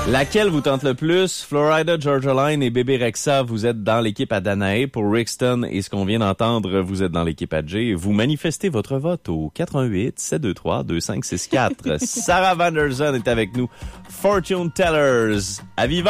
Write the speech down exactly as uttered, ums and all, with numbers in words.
Laquelle vous tente le plus? Florida Georgia Line et Bébé Rexha, vous êtes dans l'équipe à Danae. Pour Rixton et ce qu'on vient d'entendre, vous êtes dans l'équipe à Jay. Vous manifestez votre vote au quatre un huit, sept deux trois, deux cinq six quatre. Sarah Vanderson est avec nous. Fortune Tellers. À vivre.